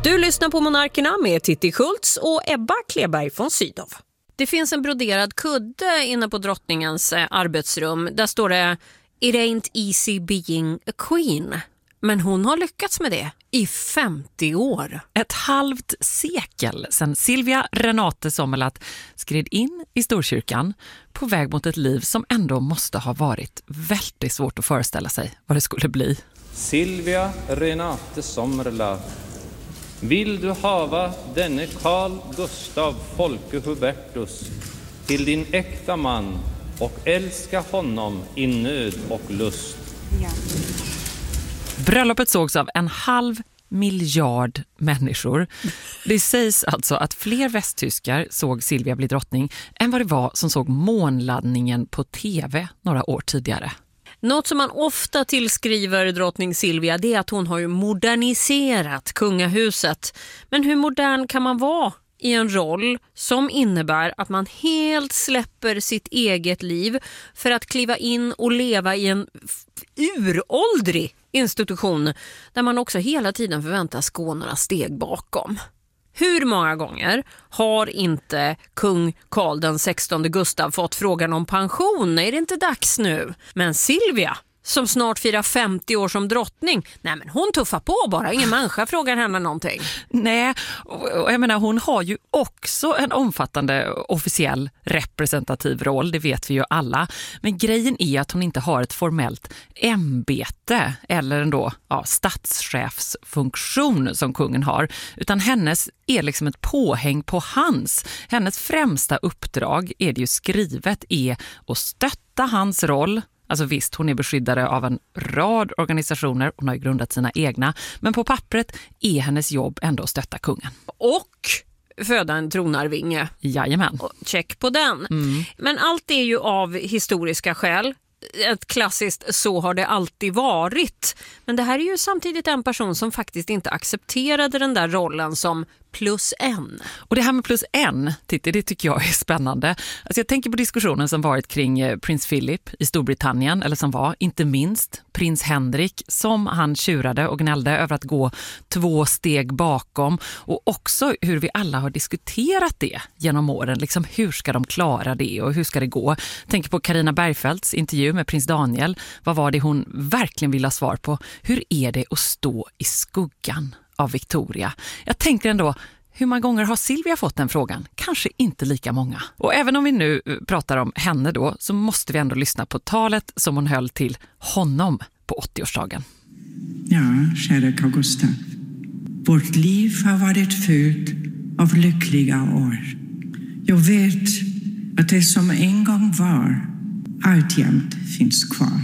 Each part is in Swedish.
Du lyssnar på Monarkerna med Titti Schultz och Ebba Kleberg från Sydow. Det finns en broderad kudde inne på drottningens arbetsrum. Där står det "It ain't easy being a queen". Men hon har lyckats med det i 50 år. Ett halvt sekel sedan Silvia Renate Sommerlath skred in i Storkyrkan på väg mot ett liv som ändå måste ha varit väldigt svårt att föreställa sig vad det skulle bli. Silvia Renate Sommerlath, vill du hava denne Carl Gustav Folke Hubertus till din äkta man och älska honom i nöd och lust? Ja. Bröllopet sågs av 500 miljoner människor. Det sägs alltså att fler västtyskar såg Silvia bli drottning än vad det var som såg månladdningen på tv några år tidigare. Något som man ofta tillskriver drottning Silvia, det är att hon har ju moderniserat kungahuset. Men hur modern kan man vara i en roll som innebär att man helt släpper sitt eget liv för att kliva in och leva i en uråldrig institution där man också hela tiden förväntas gå några steg bakom? Hur många gånger har inte kung Carl den 16 Gustav fått frågan om pension? Är det inte dags nu? Men Silvia, som snart firar 50 år som drottning, nej men hon tuffar på bara, ingen människa frågar henne någonting. Nej, och jag menar hon har ju också en omfattande officiell representativ roll, det vet vi ju alla. Men grejen är att hon inte har ett formellt ämbete eller ändå statschefsfunktion som kungen har, utan hennes är liksom ett påhäng på hans. Hennes främsta uppdrag är det ju skrivet är att stötta hans roll. Alltså visst, hon är beskyddare av en rad organisationer, hon har ju grundat sina egna, men på pappret är hennes jobb ändå att stötta kungen. Och föda en tronarvinge. Jajamän. Check på den. Men allt är ju av historiska skäl. Ett klassiskt "så har det alltid varit". Men det här är ju samtidigt en person som faktiskt inte accepterade den där rollen som +1. Och det här med +1, Titti, det tycker jag är spännande. Alltså jag tänker på diskussionen som varit kring prins Philip i Storbritannien, eller som var, inte minst, prins Henrik, som han tjurade och gnällde över att gå 2 steg bakom. Och också hur vi alla har diskuterat det genom åren. Liksom hur ska de klara det och hur ska det gå? Tänker på Carina Bergfeldts intervju med prins Daniel. Vad var det hon verkligen ville ha svar på? Hur är det att stå i skuggan av Victoria? Jag tänker ändå, hur många gånger har Silvia fått den frågan? Kanske inte lika många. Och även om vi nu pratar om henne då, så måste vi ändå lyssna på talet som hon höll till honom på 80-årsdagen. Ja, kära Carl Gustav. Vårt liv har varit fyllt av lyckliga år. Jag vet att det som en gång var alltjämt finns kvar.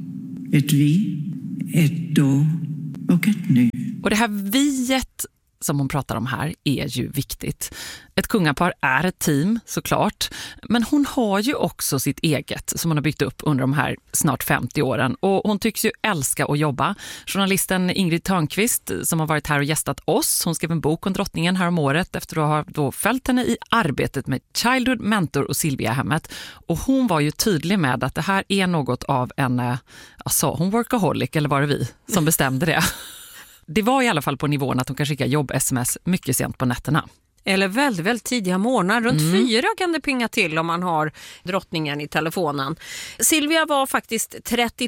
Ett vi, ett då och ett nu. Och det här viet som hon pratar om här är ju viktigt. Ett kungapar är ett team, såklart. Men hon har ju också sitt eget som hon har byggt upp under de här snart 50 åren. Och hon tycks ju älska att jobba. Journalisten Ingrid Törnqvist som har varit här och gästat oss, hon skrev en bok om drottningen här om året efter att ha då följt henne i arbetet med Childhood Mentor och Silvia-hemmet. Och hon var ju tydlig med att det här är något av en, hon workaholic, eller var det vi som bestämde det? Det var i alla fall på nivån att hon kan skicka jobb-sms mycket sent på nätterna. Eller väldigt, väldigt tidiga morgnar. Runt 4 kan det pinga till om man har drottningen i telefonen. Silvia var faktiskt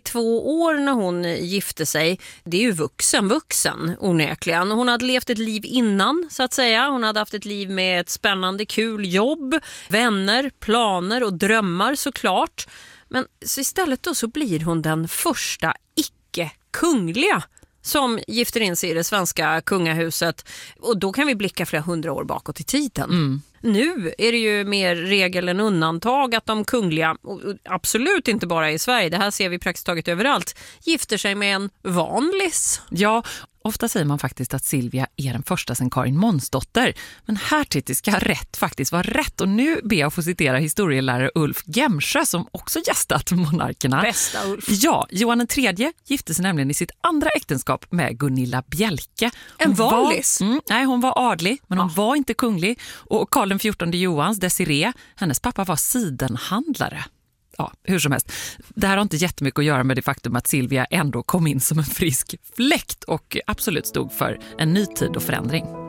32 år när hon gifte sig. Det är ju vuxen onekligen. Hon hade levt ett liv innan, så att säga. Hon hade haft ett liv med ett spännande, kul jobb, vänner, planer och drömmar såklart. Men så istället då så blir hon den första icke-kungliga som gifter in sig i det svenska kungahuset. Och då kan vi blicka flera 100 år bakåt i tiden. Nu är det ju mer regel än undantag att de kungliga, och absolut inte bara i Sverige, det här ser vi praktiskt taget överallt, gifter sig med en vanlis. Ja, ofta säger man faktiskt att Silvia är den första sen Karin Månsdotter. Men här, Titti, ska rätt faktiskt vara rätt. Och nu ber jag få citera historielärare Ulf Gemsjö som också gästat Monarkerna. Bästa Ulf. Ja, Johan III gifte sig nämligen i sitt andra äktenskap med Gunilla Bjelke. En vanlis? Nej, hon var adlig, men hon var inte kunglig. Och Karl XIV Johans Desiree, hennes pappa var sidenhandlare. Ja, hur som helst. Det här har inte jättemycket att göra med det faktum att Silvia ändå kom in som en frisk fläkt och absolut stod för en ny tid och förändring.